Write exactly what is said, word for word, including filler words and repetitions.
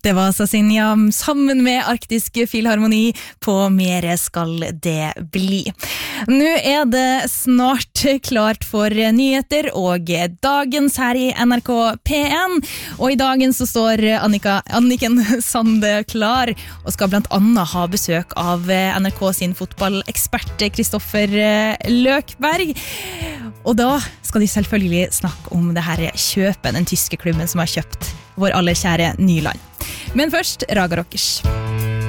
Det var Sasinja sammen med Arktisk Filharmoni på Mere skal det bli. Nå er det snart klart for nyheter og dagens her i N R K P en, og i dagen så står Annika, Anniken Sande klar og skal blant annet ha besøk av N R K sin fotballekspert Kristoffer Løkberg. Og da skal de selvfølgelig snakke om det her kjøpen, den tyske klubben som har kjøpt vår aller kjære Nyland. Men først, Raga Rockers.